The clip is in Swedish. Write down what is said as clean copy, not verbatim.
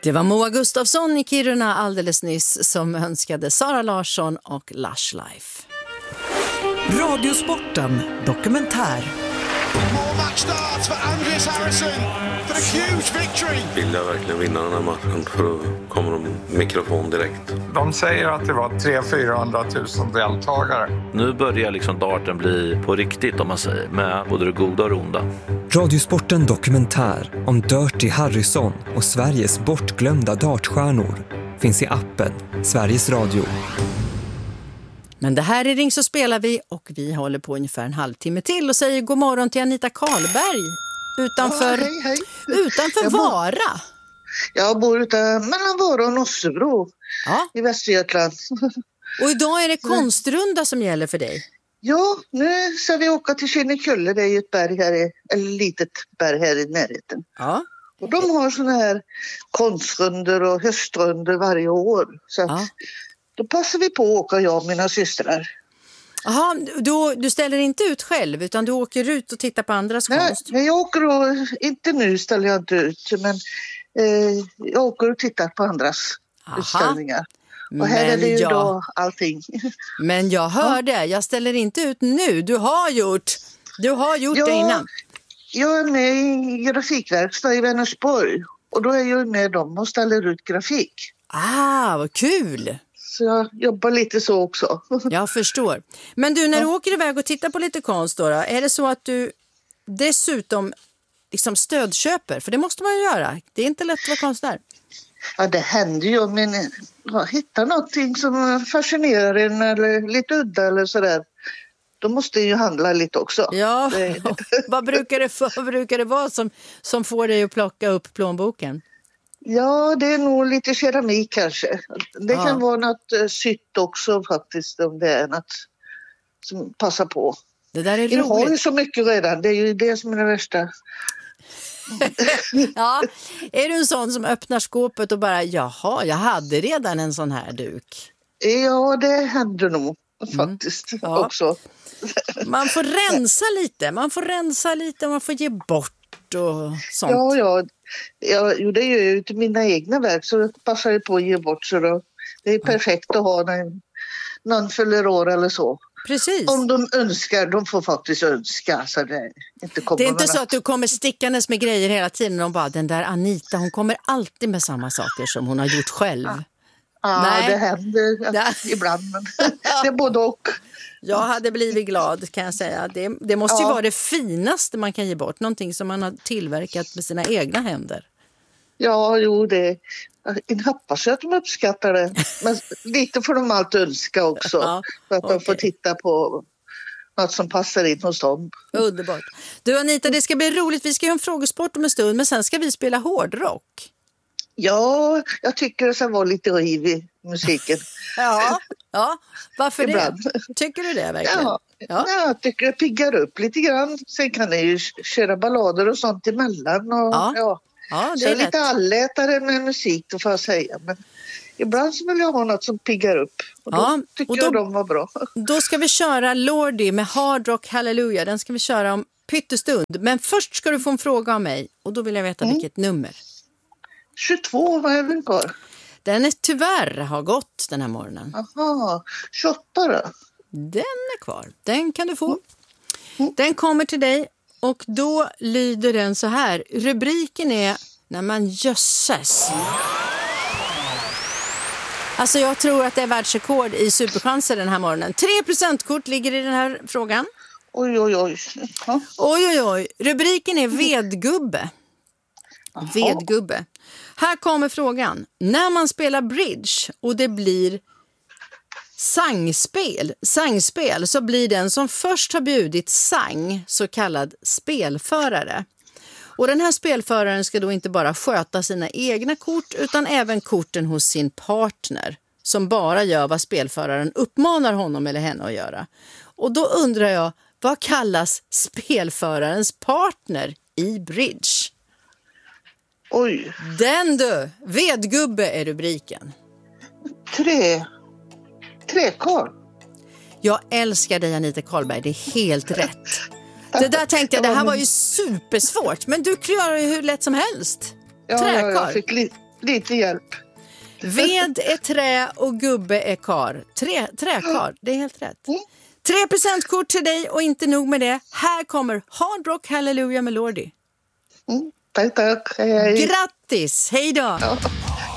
Det var Moa Gustafsson i Kiruna alldeles nyss som önskade Sara Larsson och Lush Life. Radiosporten dokumentär. Vill jag verkligen vinna den här matchen, för då kommer de mikrofon direkt. De säger att det var 300-400 000 deltagare. Nu börjar liksom darten bli på riktigt, om man säger, med både det goda och det onda. Radiosporten dokumentär om Dirty Harrison och Sveriges bortglömda dartstjärnor finns i appen Sveriges Radio. Men det här är Ring så spelar vi och vi håller på ungefär en halvtimme till och säger god morgon till Anita Karlberg utanför, hej. utanför Vara. Jag bor mellan Vara och Nossebro i Västergötland. Och idag är det konstrunda som gäller för dig. Ja, nu ska vi åka till Kinnekulle. Det är ju ett berg här, eller litet berg här i närheten. Ja. Och de har såna här konstrunder och höstrunder varje år. Så att då passar vi på att åka, jag och mina systrar. Jaha, du ställer inte ut själv utan du åker ut och tittar på andras konst? Nej, jag åker och, inte nu ställer jag inte ut, men jag åker och tittar på andras utställningar. Och här är det ju då allting. Men jag hörde, jag ställer inte ut nu. Du har gjort det innan. Jag är med i grafikverkstad i Vänersborg. Och då är jag med dem och ställer ut grafik. Vad kul! Så jag jobbar lite så också. Jag förstår. Men du, när du åker iväg och tittar på lite konst då, är det så att du dessutom liksom stödköper? För det måste man ju göra. Det är inte lätt att vara konstnär. Ja, det händer ju om man hittar någonting som fascinerar en eller lite udda eller sådär. Då måste ju handla lite också. Ja, vad brukar det vara som får dig att plocka upp plånboken? Ja, det är nog lite keramik kanske. Det kan vara något sytt också faktiskt, om det är något som passar på. Det där är roligt. Jag har ju så mycket redan, det är ju det som är det värsta. Ja, är du en sån som öppnar skåpet och bara, jaha, jag hade redan en sån här duk? Ja, det händer nog faktiskt också. Man får rensa lite, man får ge bort och sånt. Ja, det är ju till mina egna verk så passar jag på att ge bort, så då, det är perfekt att ha när någon fyller år eller så. Precis. Om de önskar, de får faktiskt önska. Så det är inte så att du kommer stickandes med grejer hela tiden och bara, den där Anita, hon kommer alltid med samma saker som hon har gjort själv. Nej. Det händer ibland, men det är både och. Jag hade blivit glad, kan jag säga. Det måste ju vara det finaste man kan ge bort. Någonting som man har tillverkat med sina egna händer. Ja, jag hoppas att de uppskattar det. Men lite får de alltid önska också. För att de får titta på något som passar in hos dem. Underbart. Du Anita, det ska bli roligt. Vi ska göra en frågesport om en stund, men sen ska vi spela hårdrock. Ja, jag tycker det ska vara lite riv i musiken. Ja, varför ibland. Det? Tycker du det verkligen? Ja, jag tycker det piggar upp lite grann. Sen kan jag ju köra ballader och sånt emellan. Och, det är lite allätare med musik, då får jag säga. Men ibland så vill jag ha något som piggar upp. Och då tycker jag de var bra. Då ska vi köra Lordi med Hard Rock Hallelujah. Den ska vi köra om pyttestund. Men först ska du få en fråga av mig. Och då vill jag veta vilket nummer. 22, vad är den kvar? Den är tyvärr har gått den här morgonen. Aha, 28 då? Den är kvar. Den kan du få. Den kommer till dig och då lyder den så här. Rubriken är när man jösses. Alltså jag tror att det är världsrekord i superchanser den här morgonen. 3%-kort ligger i den här frågan. Oj. Oj. Rubriken är vedgubbe. Vedgubbe. Här kommer frågan. När man spelar bridge och det blir sangspel så blir den som först har bjudit sang så kallad spelförare. Och den här spelföraren ska då inte bara sköta sina egna kort utan även korten hos sin partner som bara gör vad spelföraren uppmanar honom eller henne att göra. Och då undrar jag, vad kallas spelförarens partner i bridge? Oj. Den du, vedgubbe är rubriken. Träkarl. Jag älskar dig Anita Karlberg, det är helt rätt. Det där tänkte jag, det här var ju supersvårt, men du klarar ju hur lätt som helst. Ja, jag fick lite hjälp. Ved är trä och gubbe är kar. Träkar, det är helt rätt. 3 presentkort till dig och inte nog med det. Här kommer Hard Rock Hallelujah med Lordi. Tack. Hej. Grattis, hej då! Ja.